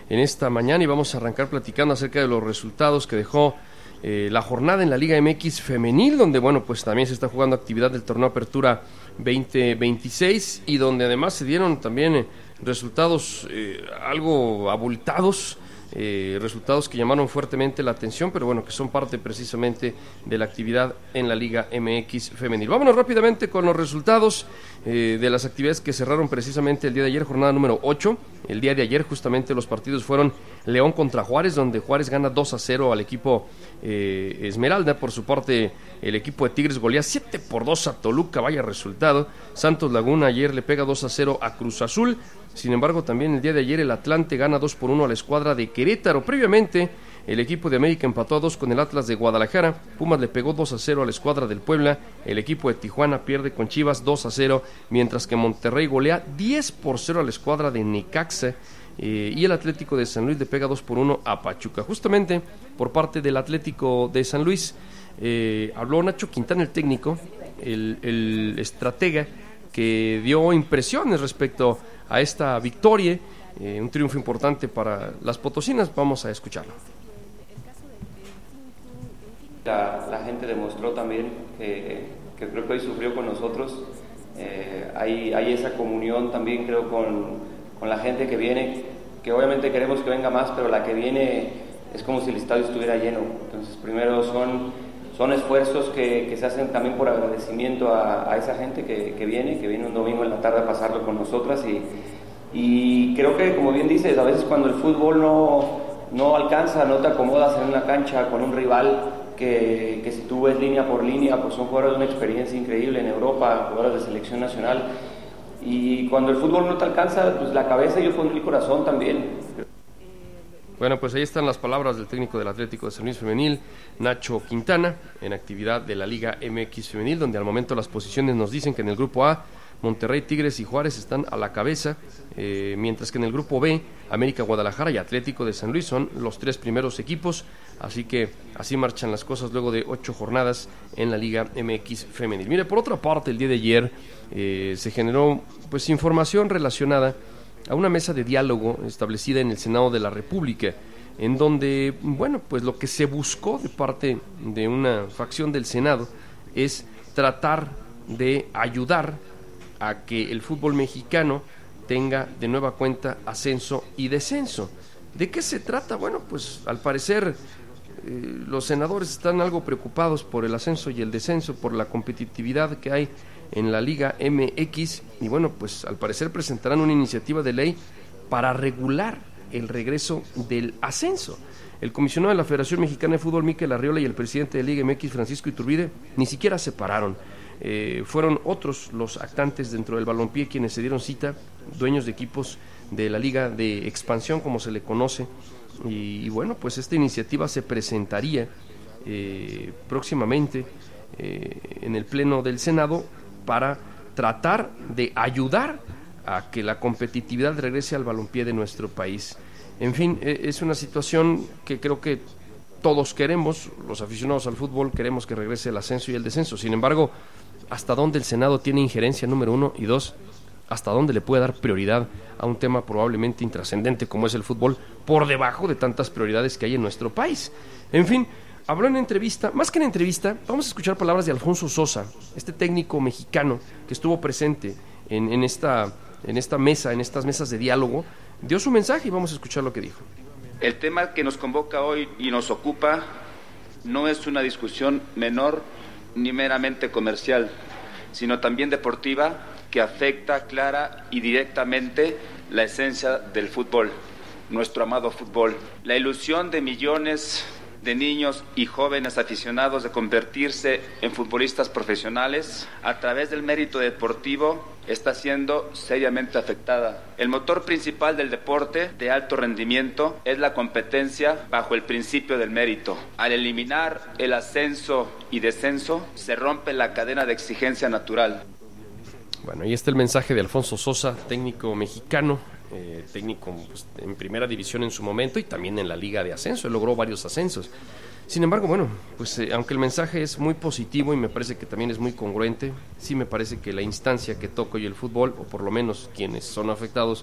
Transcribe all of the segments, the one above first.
en esta mañana y vamos a arrancar platicando acerca de los resultados que dejó la jornada en la Liga MX femenil, donde bueno, pues también se está jugando actividad del torneo Apertura 2026 y donde además se dieron también resultados algo abultados, resultados que llamaron fuertemente la atención, pero bueno, que son parte precisamente de la actividad en la Liga MX femenil. Vámonos rápidamente con los resultados de las actividades que cerraron precisamente el día de ayer, jornada número 8. El día de ayer justamente los partidos fueron León contra Juárez, donde Juárez gana 2-0 al equipo Esmeralda. Por su parte, el equipo de Tigres golea 7-2 a Toluca, vaya resultado. Santos Laguna ayer le pega 2-0 a Cruz Azul. Sin embargo, también el día de ayer el Atlante gana 2-1 a la escuadra de Querétaro. Previamente, el equipo de América empató a 2 con el Atlas de Guadalajara. Pumas le pegó 2-0 a la escuadra del Puebla. El equipo de Tijuana pierde con Chivas 2-0, mientras que Monterrey golea 10-0 a la escuadra de Necaxa. Y el Atlético de San Luis le pega 2-1 a Pachuca. Justamente por parte del Atlético de San Luis habló Nacho Quintana, el técnico, el estratega, que dio impresiones respecto a esta victoria, un triunfo importante para las potosinas. Vamos a escucharlo. La gente demostró también que creo que hoy sufrió con nosotros. Hay esa comunión también, creo, con la gente que viene, que obviamente queremos que venga más, pero la que viene es como si el estadio estuviera lleno. Entonces, primero son esfuerzos que se hacen también por agradecimiento a esa gente que viene un domingo en la tarde a pasarlo con nosotras, y creo que, como bien dices, a veces cuando el fútbol no alcanza, no te acomodas en una cancha con un rival que si tú ves línea por línea, pues son jugadores de una experiencia increíble en Europa, jugadores de selección nacional, y cuando el fútbol no te alcanza, pues la cabeza y el corazón también. Bueno, pues ahí están las palabras del técnico del Atlético de San Luis femenil, Nacho Quintana, en actividad de la Liga MX femenil, donde al momento las posiciones nos dicen que en el grupo A, Monterrey, Tigres y Juárez están a la cabeza, mientras que en el grupo B, América, Guadalajara y Atlético de San Luis son los 3 primeros equipos, así que así marchan las cosas luego de 8 jornadas en la Liga MX femenil. Mire, por otra parte, el día de ayer se generó pues información relacionada a una mesa de diálogo establecida en el Senado de la República, en donde, bueno, pues lo que se buscó de parte de una facción del Senado es tratar de ayudar a que el fútbol mexicano tenga de nueva cuenta ascenso y descenso. ¿De qué se trata? Bueno, pues al parecer los senadores están algo preocupados por el ascenso y el descenso, por la competitividad que hay en la Liga MX, y bueno, pues al parecer presentarán una iniciativa de ley para regular el regreso del ascenso. El comisionado de la Federación Mexicana de Fútbol, Mikel Arriola, y el presidente de Liga MX, Francisco Iturbide, ni siquiera se pararon. Fueron otros los actantes dentro del balompié quienes se dieron cita, dueños de equipos de la Liga de Expansión, como se le conoce, y bueno, pues esta iniciativa se presentaría próximamente en el Pleno del Senado para tratar de ayudar a que la competitividad regrese al balompié de nuestro país. En fin, es una situación que creo que todos queremos, los aficionados al fútbol queremos que regrese el ascenso y el descenso. Sin embargo, ¿hasta dónde el Senado tiene injerencia, número 1? Y 2, ¿hasta dónde le puede dar prioridad a un tema probablemente intrascendente como es el fútbol, por debajo de tantas prioridades que hay en nuestro país? En fin, habló en entrevista, más que en entrevista, vamos a escuchar palabras de Alfonso Sosa, este técnico mexicano que estuvo presente en esta mesa, en estas mesas de diálogo, dio su mensaje y vamos a escuchar lo que dijo. El tema que nos convoca hoy y nos ocupa no es una discusión menor ni meramente comercial, sino también deportiva, que afecta clara y directamente la esencia del fútbol, nuestro amado fútbol. La ilusión de millones de niños y jóvenes aficionados de convertirse en futbolistas profesionales a través del mérito deportivo está siendo seriamente afectada. El motor principal del deporte de alto rendimiento es la competencia bajo el principio del mérito. Al eliminar el ascenso y descenso, se rompe la cadena de exigencia natural. Bueno, ahí está el mensaje de Alfonso Sosa, técnico mexicano, técnico pues, en primera división en su momento y también en la Liga de Ascenso. Él logró varios ascensos. Sin embargo, bueno, pues aunque el mensaje es muy positivo y me parece que también es muy congruente, sí me parece que la instancia que toca hoy el fútbol, o por lo menos quienes son afectados,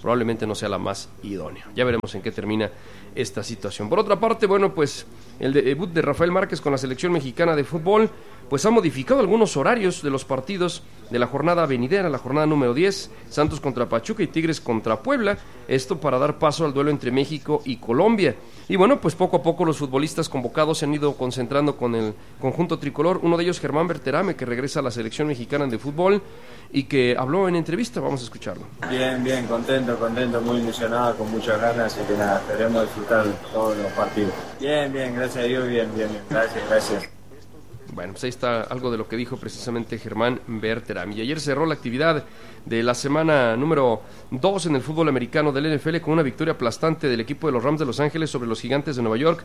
probablemente no sea la más idónea. Ya veremos en qué termina esta situación. Por otra parte, bueno, pues el debut de Rafael Márquez con la selección mexicana de fútbol pues ha modificado algunos horarios de los partidos de la jornada venidera, la jornada número 10, Santos contra Pachuca y Tigres contra Puebla, esto para dar paso al duelo entre México y Colombia. Y bueno, pues poco a poco los futbolistas convocados se han ido concentrando con el conjunto tricolor, uno de ellos Germán Berterame, que regresa a la selección mexicana de fútbol y que habló en entrevista, vamos a escucharlo. Bien, contento, muy ilusionado, con muchas ganas, y que nada, esperemos disfrutar todos los partidos. Bien, gracias a Dios, bien, gracias. Bueno, pues ahí está algo de lo que dijo precisamente Germán Berterame. Y ayer cerró la actividad de la semana número 2 en el fútbol americano del NFL con una victoria aplastante del equipo de los Rams de Los Ángeles sobre los Gigantes de Nueva York,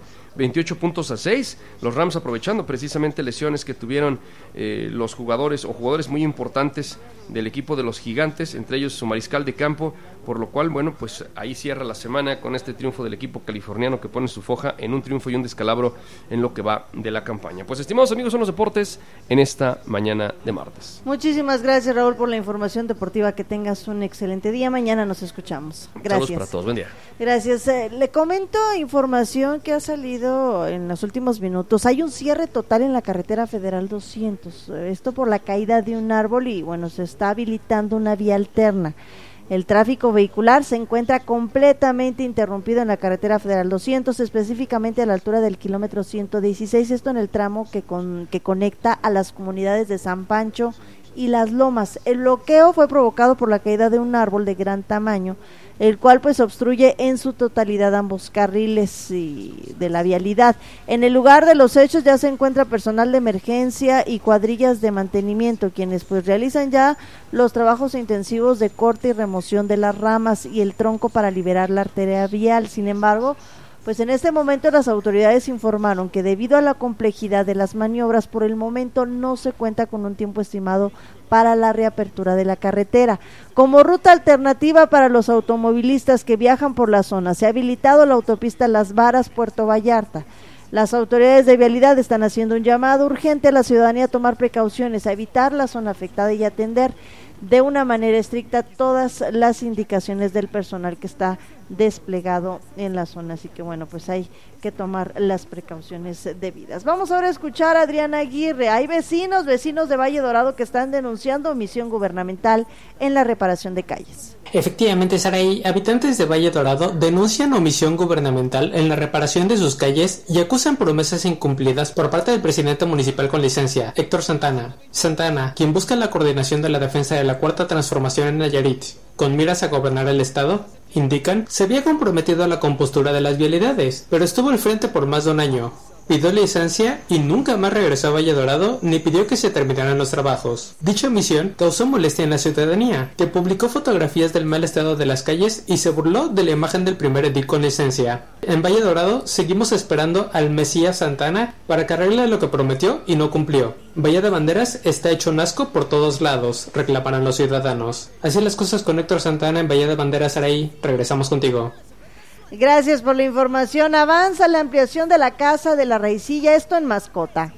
28-6. Los Rams aprovechando precisamente lesiones que tuvieron los jugadores muy importantes del equipo de los Gigantes, entre ellos su mariscal de campo, por lo cual, bueno, pues ahí cierra la semana con este triunfo del equipo californiano que pone su foja en un triunfo y un descalabro en lo que va de la campaña. Pues estimados amigos, son los deportes en esta mañana de martes. Muchísimas gracias, Raúl, por la información deportiva. Que tengas un excelente día. Mañana nos escuchamos. Gracias. Saludos para todos. Buen día. Gracias. Le comento información que ha salido en los últimos minutos. Hay un cierre total en la carretera federal 200. Esto por la caída de un árbol y, bueno, se está habilitando una vía alterna. El tráfico vehicular se encuentra completamente interrumpido en la carretera federal 200, específicamente a la altura del kilómetro 116, esto en el tramo que conecta a las comunidades de San Pancho y Las Lomas. El bloqueo fue provocado por la caída de un árbol de gran tamaño, el cual pues obstruye en su totalidad ambos carriles de la vialidad. En el lugar de los hechos ya se encuentra personal de emergencia y cuadrillas de mantenimiento, quienes pues realizan ya los trabajos intensivos de corte y remoción de las ramas y el tronco para liberar la arteria vial. Sin embargo, pues en este momento las autoridades informaron que debido a la complejidad de las maniobras, por el momento no se cuenta con un tiempo estimado para la reapertura de la carretera. Como ruta alternativa para los automovilistas que viajan por la zona, se ha habilitado la autopista Las Varas, Puerto Vallarta. Las autoridades de vialidad están haciendo un llamado urgente a la ciudadanía a tomar precauciones, a evitar la zona afectada y atender de una manera estricta todas las indicaciones del personal que está desplegado en la zona, así que bueno, pues hay que tomar las precauciones debidas. Vamos ahora a escuchar a Adriana Aguirre. Hay vecinos de Valle Dorado que están denunciando omisión gubernamental en la reparación de calles. Efectivamente, Saraí, habitantes de Valle Dorado denuncian omisión gubernamental en la reparación de sus calles y acusan promesas incumplidas por parte del presidente municipal con licencia, Héctor Santana, quien busca la coordinación de la defensa de la Cuarta Transformación en Nayarit, con miras a gobernar el estado. Indican, se había comprometido a la compostura de las vialidades, pero estuvo al frente por más de un año. Pidió licencia y nunca más regresó a Valle Dorado ni pidió que se terminaran los trabajos. Dicha omisión causó molestia en la ciudadanía, que publicó fotografías del mal estado de las calles y se burló de la imagen del primer edil con licencia. En Valle Dorado seguimos esperando al Mesías Santana para que arregle lo que prometió y no cumplió. Valle de Banderas está hecho un asco por todos lados, reclamarán los ciudadanos. Así las cosas con Héctor Santana en Valle de Banderas, Araí. Regresamos contigo. Gracias por la información. Avanza la ampliación de la Casa de la Raicilla, esto en Mascota.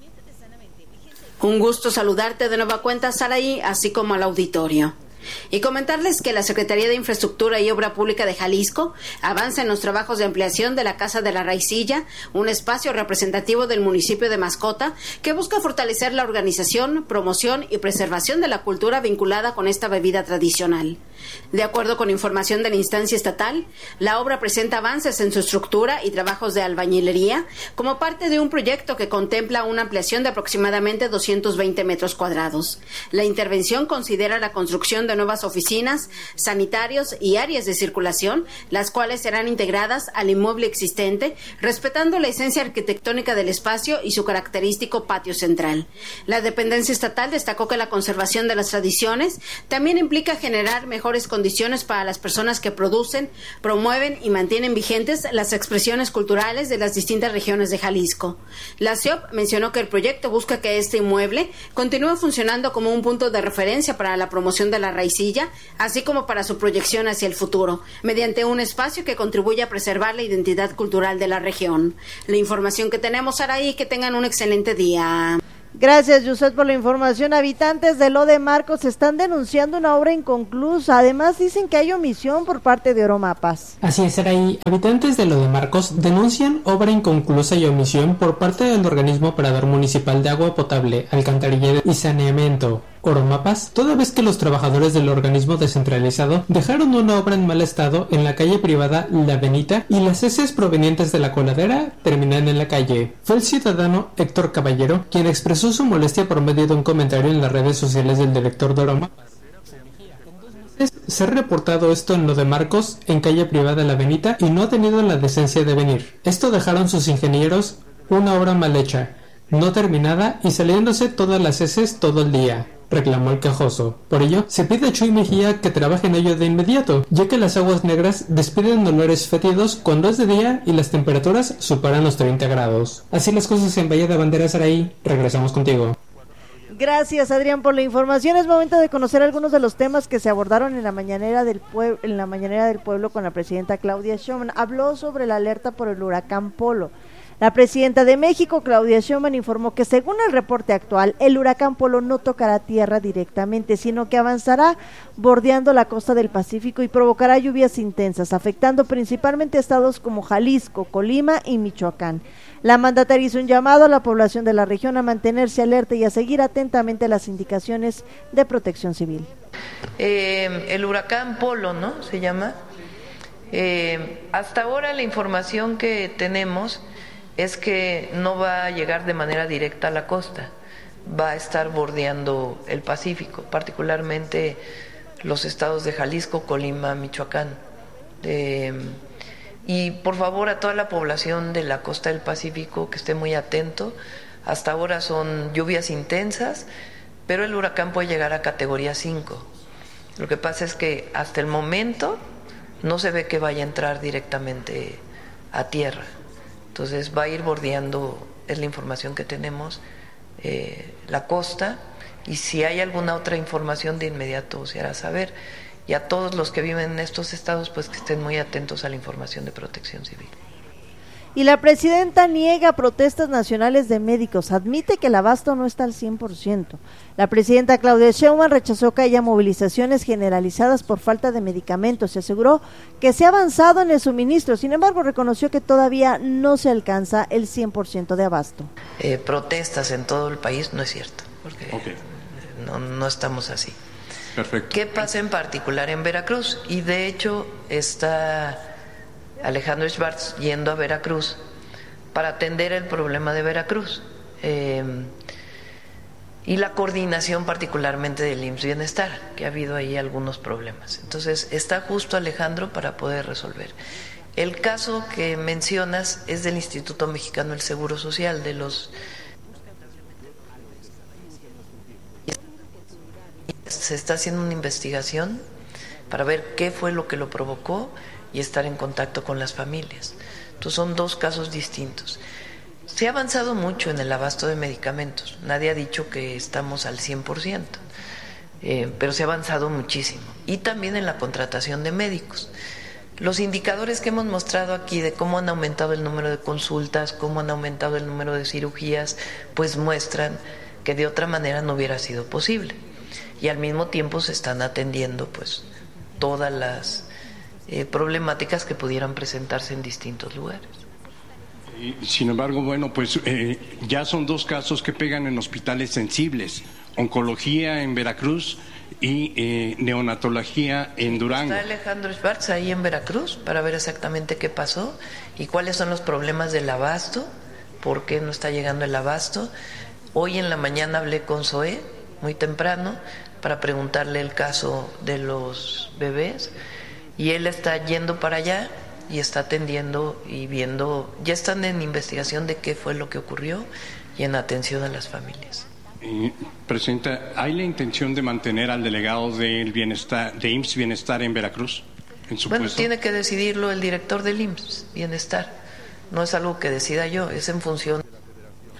Un gusto saludarte de nueva cuenta, Saraí, así como al auditorio. Y comentarles que la Secretaría de Infraestructura y Obra Pública de Jalisco avanza en los trabajos de ampliación de la Casa de la Raicilla, un espacio representativo del municipio de Mascota que busca fortalecer la organización, promoción y preservación de la cultura vinculada con esta bebida tradicional. De acuerdo con información de la instancia estatal, la obra presenta avances en su estructura y trabajos de albañilería como parte de un proyecto que contempla una ampliación de aproximadamente 220 metros cuadrados. La intervención considera la construcción de nuevas oficinas, sanitarios y áreas de circulación, las cuales serán integradas al inmueble existente, respetando la esencia arquitectónica del espacio y su característico patio central. La dependencia estatal destacó que la conservación de las tradiciones también implica generar mejores condiciones para las personas que producen, promueven y mantienen vigentes las expresiones culturales de las distintas regiones de Jalisco. La CIOP mencionó que el proyecto busca que este inmueble continúe funcionando como un punto de referencia para la promoción de la raicilla, así como para su proyección hacia el futuro, mediante un espacio que contribuya a preservar la identidad cultural de la región. La información que tenemos, Saraí, que tengan un excelente día. Gracias, Yuset, por la información. Habitantes de Lo de Marcos están denunciando una obra inconclusa. Además, dicen que hay omisión por parte de Oromapas. Así es, Saraí. Habitantes de Lo de Marcos denuncian obra inconclusa y omisión por parte del organismo operador municipal de agua potable, alcantarillado y saneamiento, Oromapas, toda vez que los trabajadores del organismo descentralizado dejaron una obra en mal estado en la calle privada La Benita y las heces provenientes de la coladera terminan en la calle. Fue el ciudadano Héctor Caballero quien expresó su molestia por medio de un comentario en las redes sociales del director de Oromapas. Se ha reportado esto en Lo de Marcos, en calle privada La Benita, y no ha tenido la decencia de venir. Esto dejaron sus ingenieros una obra mal hecha, no terminada y saliéndose todas las heces todo el día, reclamó el quejoso. Por ello, se pide a Chuy Mejía que trabaje en ello de inmediato, ya que las aguas negras despiden olores fétidos cuando es de día y las temperaturas superan los 30 grados. Así las cosas en Bahía de Banderas, Saraí. Regresamos contigo. Gracias, Adrián, por la información. Es momento de conocer algunos de los temas que se abordaron en la mañanera del pueblo con la presidenta Claudia Sheinbaum. Habló sobre la alerta por el huracán Polo. La presidenta de México, Claudia Sheinbaum, informó que según el reporte actual, el huracán Polo no tocará tierra directamente, sino que avanzará bordeando la costa del Pacífico y provocará lluvias intensas, afectando principalmente estados como Jalisco, Colima y Michoacán. La mandataria hizo un llamado a la población de la región a mantenerse alerta y a seguir atentamente las indicaciones de Protección Civil. El huracán Polo, ¿no? Se llama. Hasta ahora la información que tenemos es que no va a llegar de manera directa a la costa, va a estar bordeando el Pacífico, particularmente los estados de Jalisco, Colima, Michoacán. Y por favor a toda la población de la costa del Pacífico que esté muy atento. Hasta ahora son lluvias intensas, pero el huracán puede llegar a categoría 5. Lo que pasa es que hasta el momento no se ve que vaya a entrar directamente a tierra. Entonces va a ir bordeando, es la información que tenemos, la costa, y si hay alguna otra información de inmediato se hará saber. Y a todos los que viven en estos estados, pues que estén muy atentos a la información de Protección Civil. Y la presidenta niega protestas nacionales de médicos, admite que el abasto no está al 100%. La presidenta Claudia Sheinbaum rechazó que haya movilizaciones generalizadas por falta de medicamentos y aseguró que se ha avanzado en el suministro. Sin embargo, reconoció que todavía no se alcanza el 100% de abasto. Protestas en todo el país no es cierto, porque no estamos así. Perfecto. ¿Qué pasa en particular en Veracruz? Y de hecho está Alejandro Schwartz yendo a Veracruz para atender el problema de Veracruz y la coordinación particularmente del IMSS Bienestar, que ha habido ahí algunos problemas. Entonces está justo Alejandro para poder resolver. El caso que mencionas es del Instituto Mexicano del Seguro Social, de los... Se está haciendo una investigación para ver qué fue lo que lo provocó y estar en contacto con las familias. Entonces son dos casos distintos. Se ha avanzado mucho en el abasto de medicamentos. Nadie ha dicho que estamos al 100%, pero se ha avanzado muchísimo. Y también en la contratación de médicos. Los indicadores que hemos mostrado aquí de cómo han aumentado el número de consultas, cómo han aumentado el número de cirugías, pues muestran que de otra manera no hubiera sido posible. Y al mismo tiempo se están atendiendo pues todas las problemáticas que pudieran presentarse en distintos lugares. Sin embargo, bueno, pues ya son dos casos que pegan en hospitales sensibles: oncología en Veracruz y neonatología en Durango. Está Alejandro Schwartz ahí en Veracruz para ver exactamente qué pasó y cuáles son los problemas del abasto, por qué no está llegando el abasto. Hoy en la mañana hablé con Zoé muy temprano para preguntarle el caso de los bebés y él está yendo para allá y está atendiendo y viendo, ya están en investigación de qué fue lo que ocurrió y en atención a las familias. Presidenta, ¿hay la intención de mantener al delegado del bienestar, de IMSS Bienestar en Veracruz? Bueno, tiene que decidirlo el director del IMSS Bienestar, no es algo que decida yo, es en función.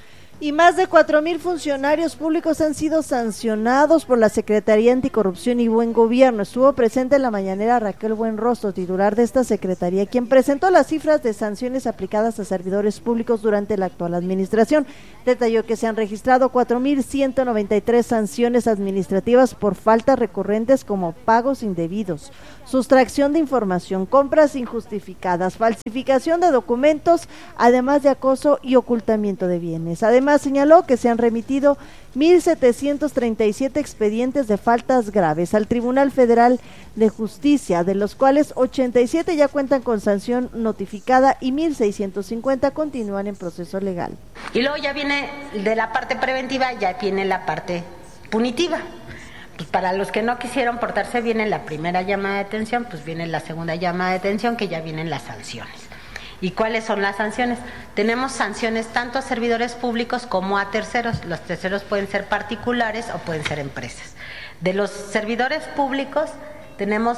Y más de 4,000 funcionarios públicos han sido sancionados por la Secretaría Anticorrupción y Buen Gobierno. Estuvo presente en la mañanera Raquel Buenrostro, titular de esta secretaría, quien presentó las cifras de sanciones aplicadas a servidores públicos durante la actual administración. Detalló que se han registrado 4,193 sanciones administrativas por faltas recurrentes como pagos indebidos, sustracción de información, compras injustificadas, falsificación de documentos, además de acoso y ocultamiento de bienes. Además, señaló que se han remitido 1,737 expedientes de faltas graves al Tribunal Federal de Justicia, de los cuales 87 ya cuentan con sanción notificada y 1,650 continúan en proceso legal. Y luego ya viene de la parte preventiva, ya viene la parte punitiva. Pues para los que no quisieron portarse bien en la primera llamada de atención, pues viene la segunda llamada de atención, que ya vienen las sanciones. ¿Y cuáles son las sanciones? Tenemos sanciones tanto a servidores públicos como a terceros. Los terceros pueden ser particulares o pueden ser empresas. De los servidores públicos tenemos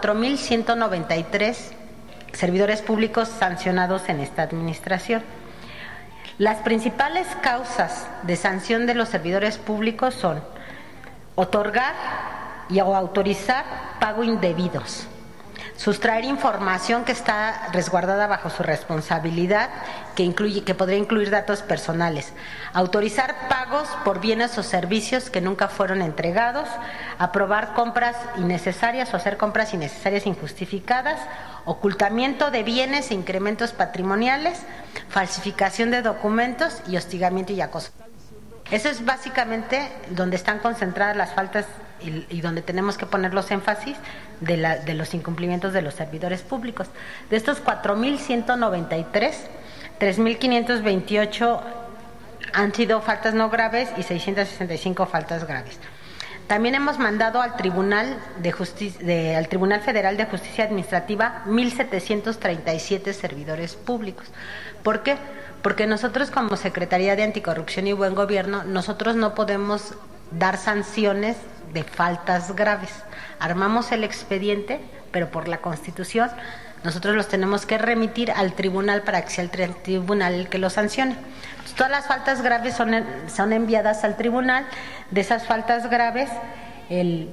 4,193 servidores públicos sancionados en esta administración. Las principales causas de sanción de los servidores públicos son otorgar o autorizar pago indebidos, sustraer información que está resguardada bajo su responsabilidad, que podría incluir datos personales, autorizar pagos por bienes o servicios que nunca fueron entregados, aprobar compras innecesarias o hacer compras innecesarias injustificadas, ocultamiento de bienes e incrementos patrimoniales, falsificación de documentos y hostigamiento y acoso. Eso es básicamente donde están concentradas las faltas y donde tenemos que poner los énfasis de los incumplimientos de los servidores públicos. De estos 4,193, 3,528 han sido faltas no graves y 665 faltas graves. También hemos mandado al Tribunal Federal de Justicia Administrativa 1,737 servidores públicos. ¿Por qué? Porque nosotros como Secretaría de Anticorrupción y Buen Gobierno, nosotros no podemos dar sanciones de faltas graves. Armamos el expediente, pero por la Constitución nosotros los tenemos que remitir al tribunal para que sea el tribunal el que los sancione. Entonces, todas las faltas graves son enviadas al tribunal. De esas faltas graves, el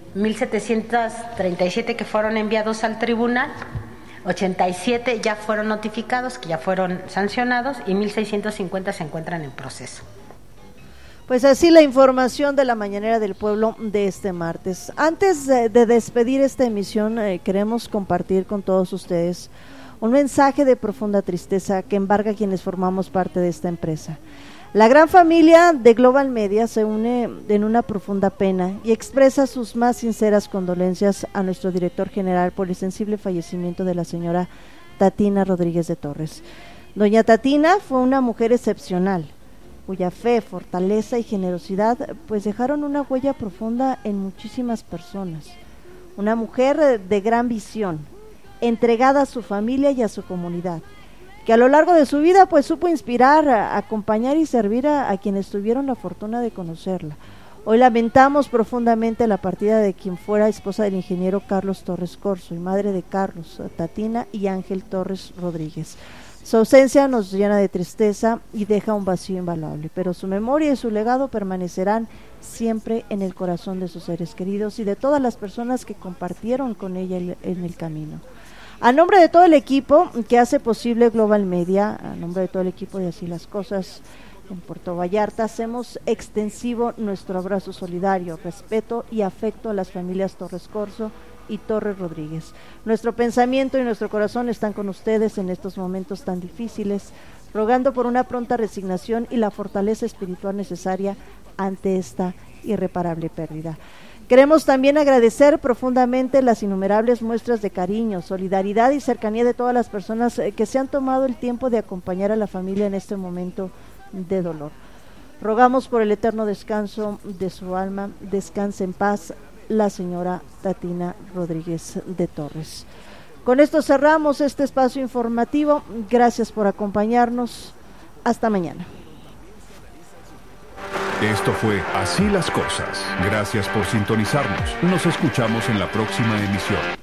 1,737 que fueron enviados al tribunal, 87 ya fueron notificados, que ya fueron sancionados, y 1,650 se encuentran en proceso. Pues así la información de la Mañanera del Pueblo de este martes. Antes de despedir esta emisión, queremos compartir con todos ustedes un mensaje de profunda tristeza que embarga a quienes formamos parte de esta empresa. La gran familia de Global Media se une en una profunda pena y expresa sus más sinceras condolencias a nuestro director general por el sensible fallecimiento de la señora Tatina Rodríguez de Torres. Doña Tatina fue una mujer excepcional, cuya fe, fortaleza y generosidad pues dejaron una huella profunda en muchísimas personas. Una mujer de gran visión, entregada a su familia y a su comunidad, que a lo largo de su vida pues supo inspirar, acompañar y servir a quienes tuvieron la fortuna de conocerla. Hoy lamentamos profundamente la partida de quien fuera esposa del ingeniero Carlos Torres Corzo y madre de Carlos, Tatina y Ángel Torres Rodríguez. Su ausencia nos llena de tristeza y deja un vacío invaluable, pero su memoria y su legado permanecerán siempre en el corazón de sus seres queridos y de todas las personas que compartieron con ella en el camino. A nombre de todo el equipo que hace posible Global Media, a nombre de todo el equipo de Así las Cosas en Puerto Vallarta, hacemos extensivo nuestro abrazo solidario, respeto y afecto a las familias Torres Corzo y Torres Rodríguez. Nuestro pensamiento y nuestro corazón están con ustedes en estos momentos tan difíciles, rogando por una pronta resignación y la fortaleza espiritual necesaria ante esta irreparable pérdida. Queremos también agradecer profundamente las innumerables muestras de cariño, solidaridad y cercanía de todas las personas que se han tomado el tiempo de acompañar a la familia en este momento de dolor. Rogamos por el eterno descanso de su alma, descanse en paz la señora Tatina Rodríguez de Torres. Con esto cerramos este espacio informativo. Gracias por acompañarnos. Hasta mañana. Esto fue Así las Cosas. Gracias por sintonizarnos. Nos escuchamos en la próxima emisión.